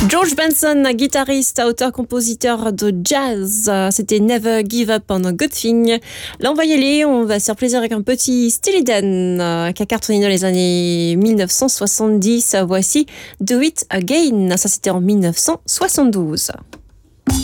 George Benson, guitariste, auteur-compositeur de jazz. C'était Never Give Up on a Good Thing. Là, on va y aller. On va se faire plaisir avec un petit Steely Dan qui a cartonné dans les années 1970. Voici Do It Again. Ça, c'était en 1972.